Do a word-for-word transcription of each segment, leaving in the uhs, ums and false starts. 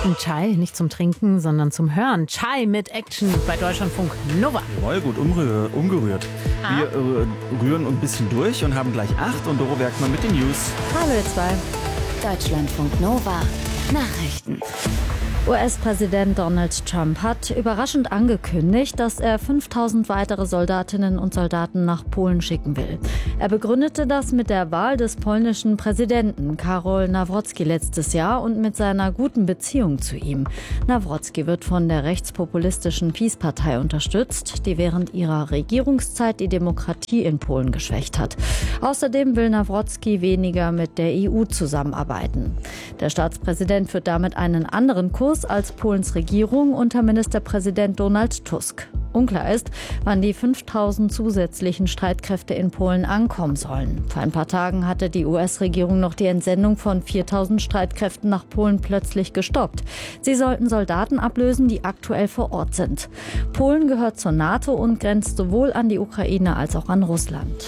Ein Chai, nicht zum Trinken, sondern zum Hören. Chai mit Action bei Deutschlandfunk Nova. Jawohl, gut umrühr, umgerührt. Ah. Wir äh, rühren ein bisschen durch und haben gleich acht und Doro Werkmann mit den News. Hallo ihr zwei. Deutschlandfunk Nova. Nachrichten. U S-Präsident Donald Trump hat überraschend angekündigt, dass er fünftausend weitere Soldatinnen und Soldaten nach Polen schicken will. Er begründete das mit der Wahl des polnischen Präsidenten Karol Nawrocki letztes Jahr und mit seiner guten Beziehung zu ihm. Nawrocki wird von der rechtspopulistischen PiS-Partei unterstützt, die während ihrer Regierungszeit die Demokratie in Polen geschwächt hat. Außerdem will Nawrocki weniger mit der E U zusammenarbeiten. Der Staatspräsident führt damit einen anderen Kurs als Polens Regierung unter Ministerpräsident Donald Tusk. Unklar ist, wann die fünftausend zusätzlichen Streitkräfte in Polen ankommen sollen. Vor ein paar Tagen hatte die U S-Regierung noch die Entsendung von viertausend Streitkräften nach Polen plötzlich gestoppt. Sie sollten Soldaten ablösen, die aktuell vor Ort sind. Polen gehört zur NATO und grenzt sowohl an die Ukraine als auch an Russland.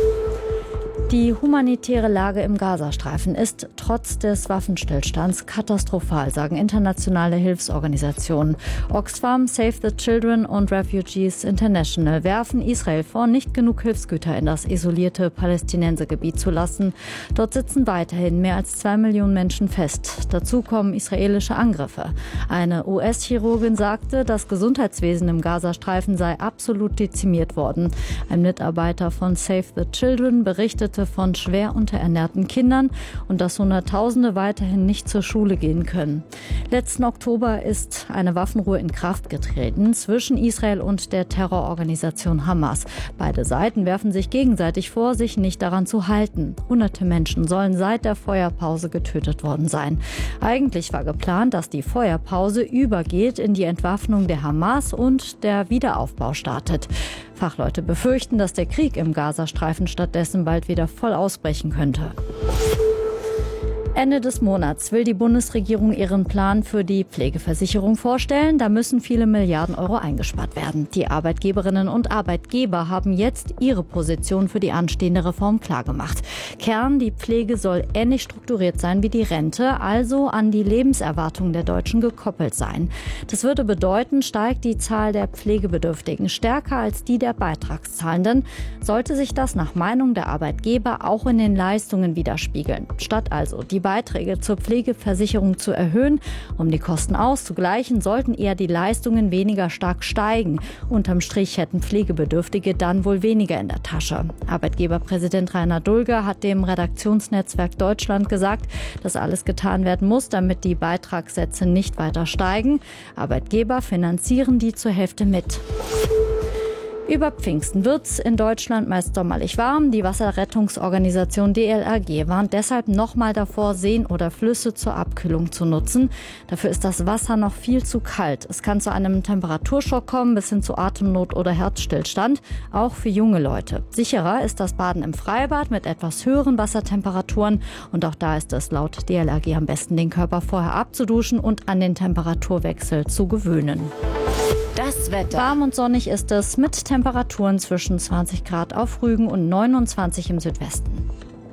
Die humanitäre Lage im Gazastreifen ist trotz des Waffenstillstands katastrophal, sagen internationale Hilfsorganisationen. Oxfam, Save the Children und Refugees International werfen Israel vor, nicht genug Hilfsgüter in das isolierte Palästinensergebiet zu lassen. Dort sitzen weiterhin mehr als zwei Millionen Menschen fest. Dazu kommen israelische Angriffe. Eine U S-Chirurgin sagte, das Gesundheitswesen im Gazastreifen sei absolut dezimiert worden. Ein Mitarbeiter von Save the Children berichtete von schwer unterernährten Kindern und dass Hunderttausende weiterhin nicht zur Schule gehen können. Letzten Oktober ist eine Waffenruhe in Kraft getreten zwischen Israel und der Terrororganisation Hamas. Beide Seiten werfen sich gegenseitig vor, sich nicht daran zu halten. Hunderte Menschen sollen seit der Feuerpause getötet worden sein. Eigentlich war geplant, dass die Feuerpause übergeht in die Entwaffnung der Hamas und der Wiederaufbau startet. Fachleute befürchten, dass der Krieg im Gazastreifen stattdessen bald wieder voll ausbrechen könnte. Ende des Monats will die Bundesregierung ihren Plan für die Pflegeversicherung vorstellen. Da müssen viele Milliarden Euro eingespart werden. Die Arbeitgeberinnen und Arbeitgeber haben jetzt ihre Position für die anstehende Reform klargemacht. Kern: die Pflege soll ähnlich strukturiert sein wie die Rente, also an die Lebenserwartung der Deutschen gekoppelt sein. Das würde bedeuten, steigt die Zahl der Pflegebedürftigen stärker als die der Beitragszahlenden, sollte sich das nach Meinung der Arbeitgeber auch in den Leistungen widerspiegeln. Statt also die Beiträge zur Pflegeversicherung zu erhöhen, um die Kosten auszugleichen, sollten eher die Leistungen weniger stark steigen. Unterm Strich hätten Pflegebedürftige dann wohl weniger in der Tasche. Arbeitgeberpräsident Rainer Dulger hat dem Redaktionsnetzwerk Deutschland gesagt, dass alles getan werden muss, damit die Beitragssätze nicht weiter steigen. Arbeitgeber finanzieren die zur Hälfte mit. Über Pfingsten wird's in Deutschland meist sommerlich warm. Die Wasserrettungsorganisation D L R G warnt deshalb nochmal davor, Seen oder Flüsse zur Abkühlung zu nutzen. Dafür ist das Wasser noch viel zu kalt. Es kann zu einem Temperaturschock kommen, bis hin zu Atemnot oder Herzstillstand, auch für junge Leute. Sicherer ist das Baden im Freibad mit etwas höheren Wassertemperaturen. Und auch da ist es laut D L R G am besten, den Körper vorher abzuduschen und an den Temperaturwechsel zu gewöhnen. Das Wetter. Warm und sonnig ist es mit Temperaturen zwischen zwanzig Grad auf Rügen und neunundzwanzig im Südwesten.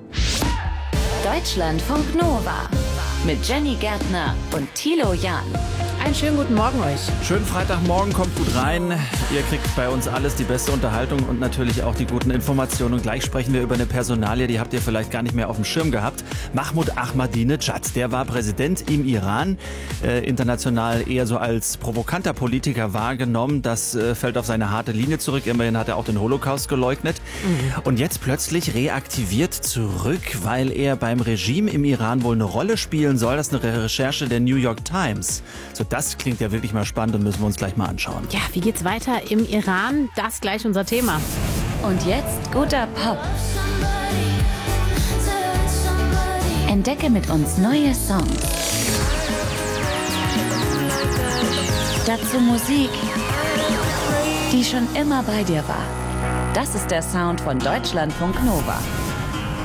Deutschlandfunk Nova mit Jenny Gärtner und Thilo Jahn. Einen schönen guten Morgen euch. Schönen Freitagmorgen, kommt gut rein. Ihr kriegt bei uns alles, die beste Unterhaltung und natürlich auch die guten Informationen. Und gleich sprechen wir über eine Personalie, die habt ihr vielleicht gar nicht mehr auf dem Schirm gehabt. Mahmoud Ahmadinejad, der war Präsident im Iran, äh, international eher so als provokanter Politiker wahrgenommen. Das äh, fällt auf seine harte Linie zurück. Immerhin hat er auch den Holocaust geleugnet. Mhm. Und jetzt plötzlich reaktiviert zurück, weil er beim Regime im Iran wohl eine Rolle spielen soll. Das ist eine Recherche der New York Times. So, das klingt ja wirklich mal spannend und müssen wir uns gleich mal anschauen. Ja, wie geht's weiter im Iran? Das gleich unser Thema. Und jetzt guter Pop. Entdecke mit uns neue Songs. Dazu Musik, die schon immer bei dir war. Das ist der Sound von Deutschlandfunk Nova.